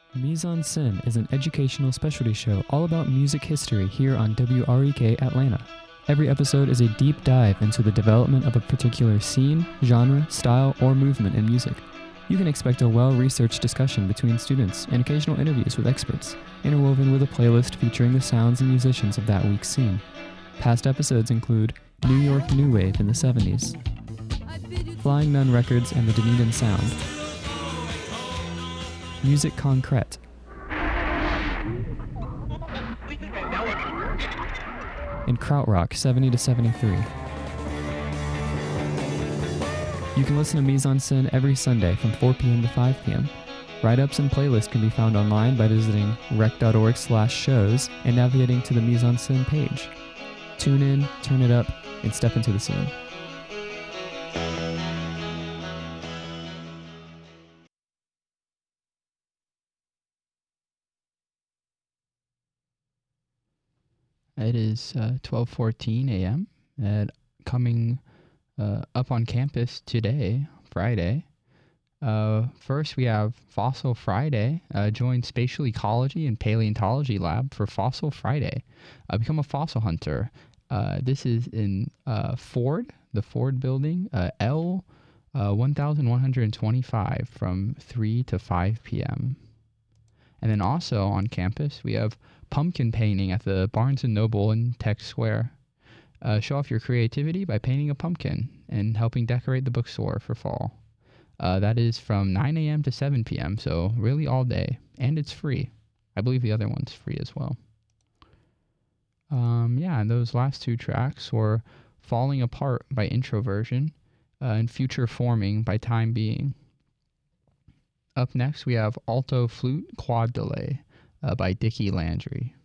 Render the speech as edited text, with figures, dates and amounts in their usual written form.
Mise en Scène is an educational specialty show all about music history here on WREK Atlanta. Every episode is a deep dive into the development of a particular scene, genre, style, or movement in music. You can expect a well-researched discussion between students and occasional interviews with experts, interwoven with a playlist featuring the sounds and musicians of that week's scene. Past episodes include New York New Wave in the 70s, Flying Nun Records and the Dunedin Sound, Musique Concrète, and Krautrock 70 to 73. You can listen to Mise en Scène every Sunday from 4 p.m. to 5 p.m. Write-ups and playlists can be found online by visiting rec.org/shows and navigating to the Mise en Scène page. Tune in, turn it up, and step into the scene. It is 12:14 a.m. and coming up on campus today, Friday. First, we have Fossil Friday. Join Spatial Ecology and Paleontology Lab for Fossil Friday. Become a fossil hunter. This is in Ford, the Ford building, L 1125 from 3 to 5 p.m. And then also on campus, we have pumpkin painting at the Barnes & Noble in Tech Square. Show off your creativity by painting a pumpkin and helping decorate the bookstore for fall. That is from 9 a.m. to 7 p.m., so really all day. And it's free. I believe the other one's free as well. And those last two tracks were Falling Apart by Introversion and Future Forming by Time Being. Up next, we have Alto Flute Quad Delay by Dickie Landry.